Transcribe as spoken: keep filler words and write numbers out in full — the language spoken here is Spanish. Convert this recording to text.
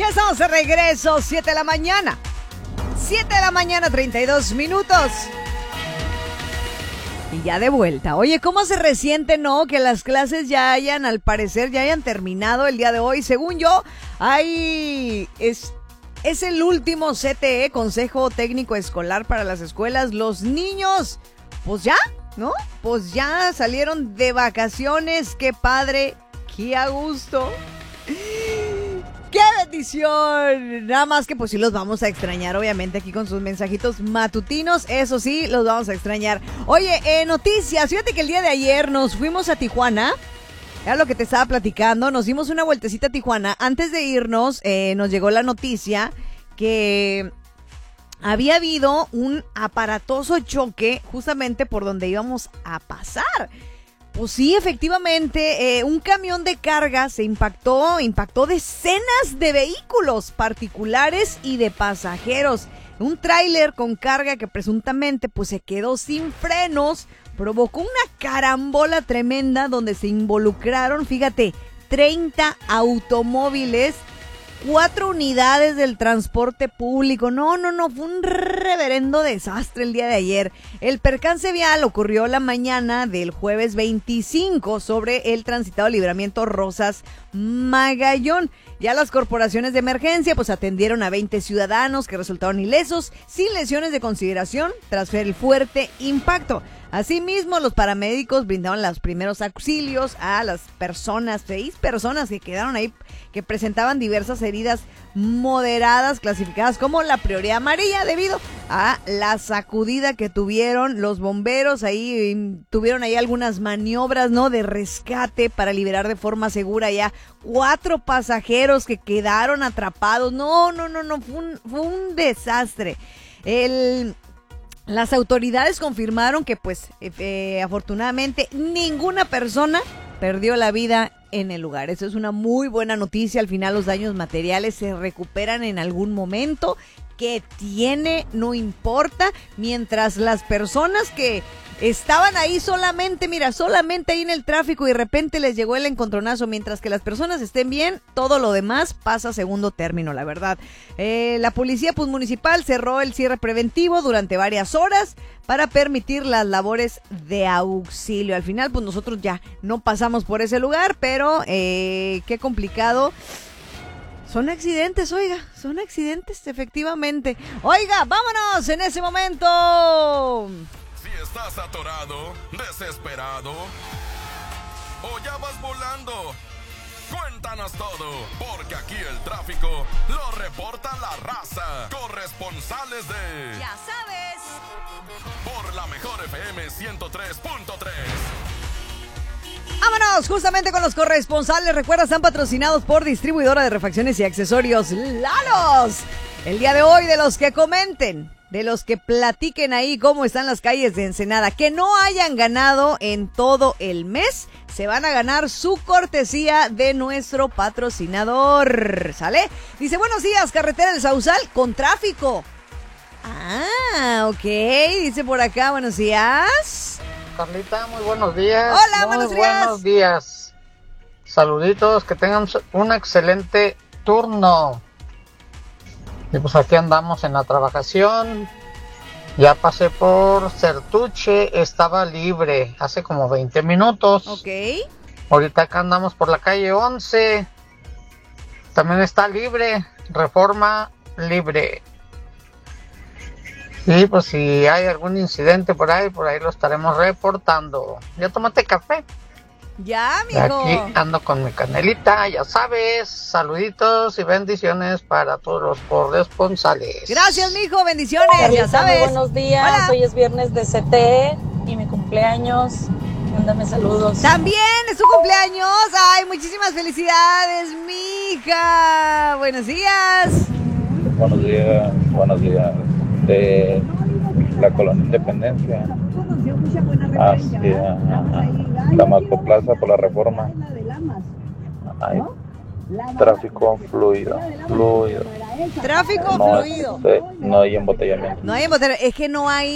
Ya estamos de regreso, siete de la mañana. siete de la mañana, treinta y dos minutos. Y ya de vuelta. Oye, ¿cómo se resiente, no? Que las clases ya hayan, al parecer, ya hayan terminado el día de hoy. Según yo, hay... Es, es el último C T E, Consejo Técnico Escolar para las Escuelas. Los niños, pues ya, ¿no? Pues ya salieron de vacaciones. ¡Qué padre! ¡Qué a gusto! ¡Qué bendición! Nada más que pues sí los vamos a extrañar, obviamente, aquí con sus mensajitos matutinos. Eso sí, los vamos a extrañar. Oye, eh, noticias. Fíjate que el día de ayer nos fuimos a Tijuana. Era lo que te estaba platicando. Nos dimos una vueltecita a Tijuana. Antes de irnos, eh, nos llegó la noticia que había habido un aparatoso choque justamente por donde íbamos a pasar. Pues sí, efectivamente, eh, un camión de carga se impactó, impactó decenas de vehículos particulares y de pasajeros. Un tráiler con carga que presuntamente pues se quedó sin frenos, provocó una carambola tremenda donde se involucraron, fíjate, treinta automóviles, cuatro unidades del transporte público. No, no, no, fue un reverendo desastre el día de ayer. El percance vial ocurrió la mañana del jueves veinticinco sobre el transitado Libramiento Rosas Magallón. Ya las corporaciones de emergencia pues atendieron a veinte ciudadanos que resultaron ilesos, sin lesiones de consideración tras el fuerte impacto. Asimismo, los paramédicos brindaron los primeros auxilios a las personas, seis personas que quedaron ahí, que presentaban diversas heridas moderadas, clasificadas como la prioridad amarilla, debido a la sacudida que tuvieron los bomberos. Ahí tuvieron ahí algunas maniobras, ¿no?, de rescate para liberar de forma segura ya cuatro pasajeros que quedaron atrapados. No, no, no, no, fue un, fue un desastre. El... Las autoridades confirmaron que, pues, eh, afortunadamente, ninguna persona perdió la vida en el lugar. Eso es una muy buena noticia. Al final, los daños materiales se recuperan en algún momento. Que tiene, no importa, mientras las personas que estaban ahí solamente, mira, solamente ahí en el tráfico y de repente les llegó el encontronazo, mientras que las personas estén bien, todo lo demás pasa a segundo término, la verdad. Eh, la policía pues, municipal cerró el cierre preventivo durante varias horas para permitir las labores de auxilio. Al final, pues nosotros ya no pasamos por ese lugar, pero eh, qué complicado. Son accidentes, oiga, son accidentes, efectivamente. Oiga, vámonos en ese momento. Si estás atorado, desesperado o ya vas volando, cuéntanos todo, porque aquí el tráfico lo reporta la raza. Corresponsales de... Ya sabes. Por la mejor F M ciento tres punto tres. Vámonos justamente con los corresponsales. Recuerda, están patrocinados por distribuidora de refacciones y accesorios Lalos. El día de hoy, de los que comenten, de los que platiquen ahí cómo están las calles de Ensenada, que no hayan ganado en todo el mes, se van a ganar su cortesía de nuestro patrocinador. ¿Sale? Dice, buenos días, carretera del Sausal con tráfico. Ah, ok. Dice por acá, buenos días. Carlita, muy buenos días. Hola, muy buenos días. buenos días. Saluditos, que tengan un excelente turno. Y pues aquí andamos en la trabajación. Ya pasé por Certuche, estaba libre hace como veinte minutos. Ok. Ahorita acá andamos por la calle once. También está libre, Reforma libre. Y pues si hay algún incidente por ahí, por ahí lo estaremos reportando. ¿Ya tomaste café? Ya, mijo. Aquí ando con mi canelita, ya sabes. Saluditos y bendiciones para todos los corresponsales. Gracias, mijo, bendiciones, Carlita, ya sabes. Muy buenos días, Hola. Hoy es viernes de C T E y mi cumpleaños. Mándame saludos. También es su cumpleaños. Ay, muchísimas felicidades, mija. Buenos días. Buenos días, buenos días. De la Colonia Independencia hacia Tamasco Plaza por la Reforma. Hay tráfico fluido, fluido. Tráfico No, fluido. este, no hay embotellamiento. No hay embotellamiento. Es que no hay